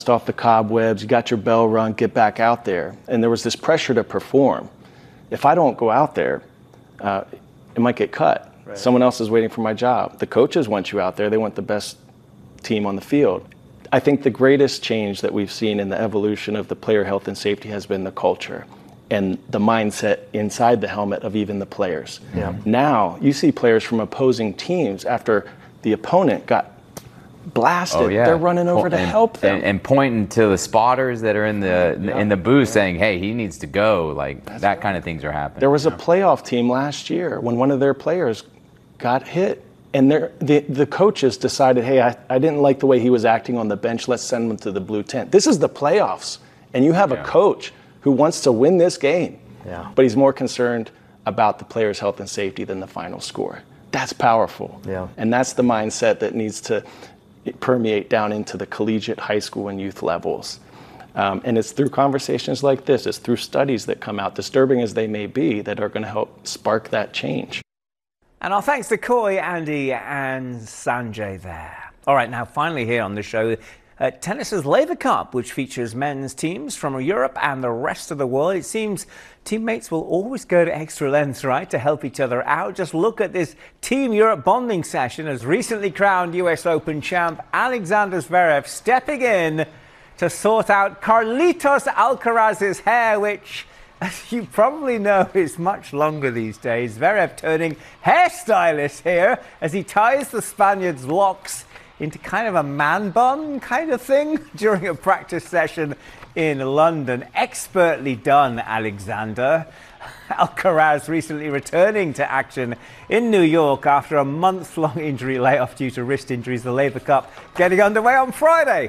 off the cobwebs, you got your bell rung, get back out there. And there was this pressure to perform. If I don't go out there, it might get cut. Right. Someone else is waiting for my job. The coaches want you out there. They want the best team on the field. I think the greatest change that we've seen in the evolution of the player health and safety has been the culture and the mindset inside the helmet of even the players. Yeah. Now, you see players from opposing teams after the opponent got blasted, they're running over to help them. And pointing to the spotters that are in the booth saying, hey, he needs to go. Like, that kind of things are happening. There was a playoff team last year when one of their players got hit. And the coaches decided, hey, I didn't like the way he was acting on the bench. Let's send him to the blue tent. This is the playoffs. And you have a coach who wants to win this game. Yeah. But he's more concerned about the player's health and safety than the final score. That's powerful. Yeah. And that's the mindset that needs to permeate down into the collegiate, high school, and youth levels. And it's through conversations like this, it's through studies that come out, disturbing as they may be, that are going to help spark that change. And our thanks to Coy, Andy, and Sanjay there. All right, now finally here on the show, tennis's Laver Cup, which features men's teams from Europe and the rest of the world. It seems teammates will always go to extra lengths, right, to help each other out. Just look at this Team Europe bonding session as recently crowned US Open champ Alexander Zverev stepping in to sort out Carlitos Alcaraz's hair, which, as you probably know, is much longer these days. Zverev turning hairstylist here as he ties the Spaniard's locks into kind of a man bun kind of thing during a practice session in London. Expertly done, Alexander. Alcaraz recently returning to action in New York after a month-long injury layoff due to wrist injuries. The Laver Cup getting underway on Friday.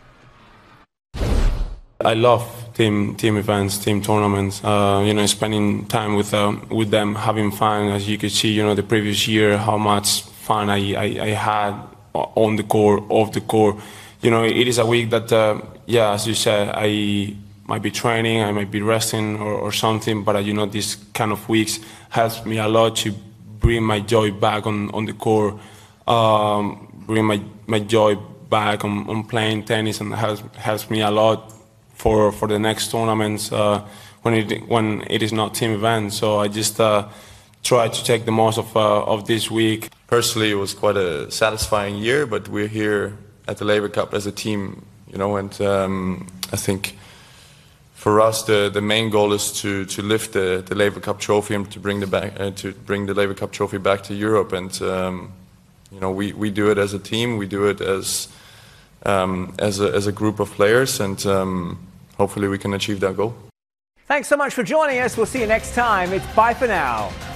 I love team events, team tournaments. Spending time with them, having fun. As you could see, the previous year, how much fun I had on the court, off the court. It is a week that, as you said, I might be training, I might be resting or something. But these kind of weeks helps me a lot to bring my joy back on the court, bring my joy back on playing tennis, and helps me a lot for the next tournaments when it is not team events. So I just try to take the most of this week. Personally, it was quite a satisfying year, but we're here at the Laver Cup as a team, and I think for us the main goal is to lift the Laver Cup trophy and to bring the Laver Cup trophy back to Europe. And we do it as a team, we do it as a group of players, and hopefully we can achieve that goal. Thanks so much for joining us. We'll see you next time. It's bye for now.